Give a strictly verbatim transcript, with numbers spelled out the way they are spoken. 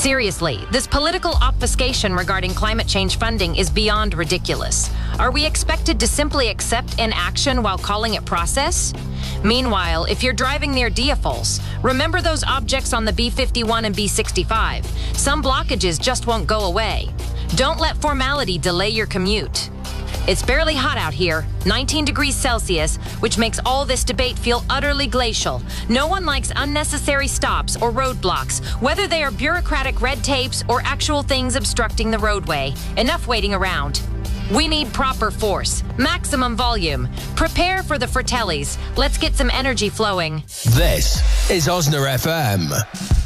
Seriously, this political obfuscation regarding climate change funding is beyond ridiculous. Are we expected to simply accept inaction while calling it process? Meanwhile, if you're driving near Diafols, remember those objects on the B fifty-one and B sixty-five. Some blockages just won't go away. Don't let formality delay your commute. It's barely hot out here, nineteen degrees Celsius, which makes all this debate feel utterly glacial. No one likes unnecessary stops or roadblocks, whether they are bureaucratic red tapes or actual things obstructing the roadway. Enough waiting around. We need proper force, maximum volume. Prepare for the Fratellis. Let's get some energy flowing. This is Osna F M.